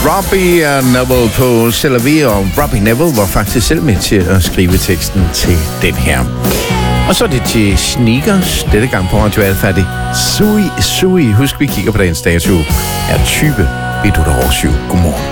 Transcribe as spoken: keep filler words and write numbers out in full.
Robbie Neville på C'est la vie, og Robbie Neville var faktisk selv med til at skrive teksten til den her. Og så er det til Sneakers, dette gang på Radio Alfa, det Sui Sui. Husk, vi kigger på dagens dato. Er tyve, ved du der over syv. Godmorgen.